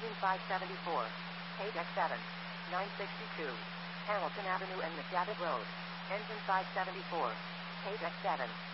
Engine 574. Page X7. 962. Hamilton Avenue and McGavitt Road. Engine 574. Page X7.